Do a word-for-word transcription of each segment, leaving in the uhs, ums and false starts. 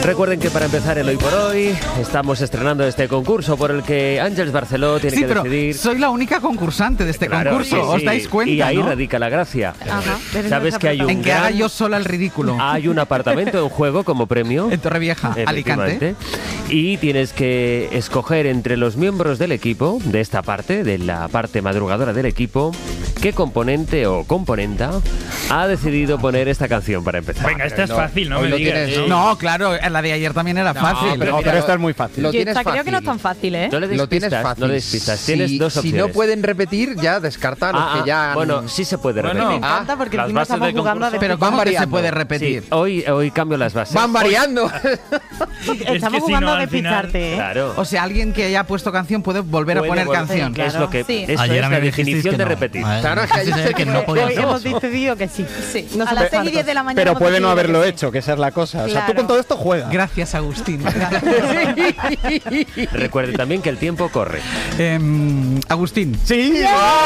Recuerden que para empezar el Hoy por Hoy estamos estrenando este concurso por el que Ángeles Barceló tiene sí, que pero decidir. Soy la única concursante de este Claro, concurso, sí, ¿os sí. dais cuenta? Y ahí ¿no? radica la gracia. Ajá. Sabes que hay un En que haga gran- yo sola el ridículo. Hay un apartamento en juego como premio. En Torrevieja, Alicante. Efectivamente. Y tienes que escoger entre los miembros del equipo, de esta parte, de la parte madrugadora del equipo, qué componente o componenta ha decidido poner esta canción para empezar. Venga, esta es no, fácil, no hoy me lo digas. tienes, ¿no? No, claro, la de ayer también era No, fácil. pero, No, pero esta es muy fácil. Lo Yo tienes esta creo que no es fácil. tan fácil, ¿eh? No le des Lo tienes pistas, fácil. no le des pistas. Tienes si, dos si opciones. no pueden repetir, ya descarta a los Ah, que ya... ah, han- bueno, sí se puede Bueno, repetir. Me encanta porque las encima bases estamos del jugando a concurso. Pero Van ¿cómo que se variando. puede Sí, repetir? hoy, hoy cambio las bases. Van variando. Estamos que si jugando no, a al final- despistarte, ¿eh? Claro. O sea, alguien que haya puesto canción puede volver Puede a poner volver- canción. Claro. Es lo que, Sí. eso Ayer es a mí la me dijisteis definición que de no. repetir. A ver, Claro, es que parece ayer ser que no podía Hoy hacer hemos eso. decidido que sí. Sí. A las seis y diez de la mañana. Pero hemos puede no decidido haberlo que sí. hecho, que esa es la cosa. O sea, tú Claro. con todo esto juegas. Gracias, Agustín. Recuerde también que el tiempo corre. Em, Agustín. Sí.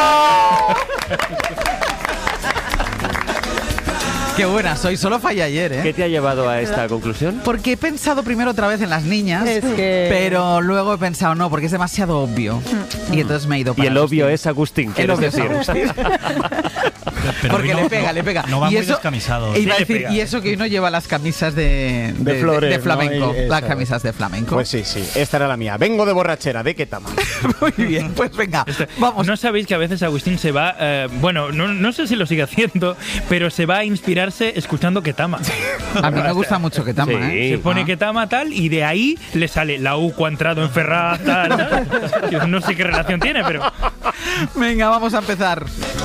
Qué buena soy, solo falla ayer, ¿eh? ¿Qué te ha llevado a esta conclusión? Porque he pensado primero otra vez en las niñas, Es que- pero luego he pensado no, porque es demasiado obvio. Y entonces me he ido Y para el obvio Agustín. es Agustín, El quieres obvio es decir. Agustín. Pero Porque hoy no- le pega, no- le pega. No va y muy eso, descamisado. e iba a Sí, le decir, pega. y eso que uno lleva las camisas de, De flores, de ¿no? flamenco. Y Las eso. camisas de flamenco. Pues sí, sí. Esta era la mía. Vengo de borrachera, ¿de qué tama? Muy bien, pues venga, vamos. ¿No sabéis que a veces Agustín se va, eh, bueno, no, no sé si lo sigue haciendo, pero se va a inspirarse escuchando Ketama? A mí me gusta mucho que tama, Sí. ¿eh? Se pone Ah. Ketama tal y de ahí le sale la U ha entrado en Ferraz tal, tal. Yo no sé qué relación tiene, pero... Venga, vamos a empezar.